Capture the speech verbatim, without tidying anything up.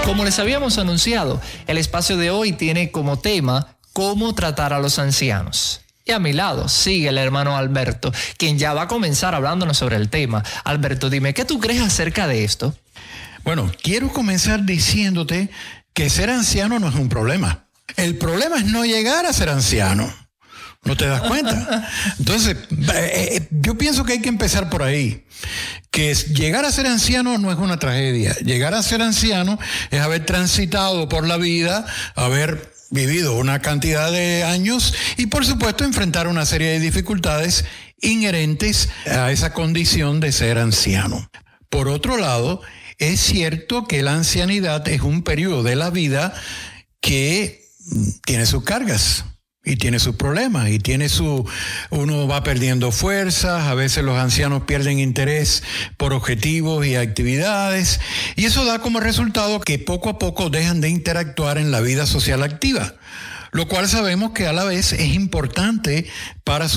Como les habíamos anunciado, el espacio de hoy tiene como tema cómo tratar a los ancianos. Y a mi lado sigue el hermano Alberto, quien ya va a comenzar hablándonos sobre el tema. Alberto, dime, ¿qué tú crees acerca de esto? Bueno, quiero comenzar diciéndote que ser anciano no es un problema. El problema es no llegar a ser anciano. ¿No te das cuenta? Entonces, eh, yo pienso que hay que empezar por ahí. Que llegar a ser anciano no es una tragedia. Llegar a ser anciano es haber transitado por la vida, haber vivido una cantidad de años y, por supuesto, enfrentar una serie de dificultades inherentes a esa condición de ser anciano. Por otro lado, es cierto que la ancianidad es un periodo de la vida que tiene sus cargas. Y tiene sus problemas, y tiene su... Uno va perdiendo fuerzas, a veces los ancianos pierden interés por objetivos y actividades, y eso da como resultado que poco a poco dejan de interactuar en la vida social activa, lo cual sabemos que a la vez es importante para su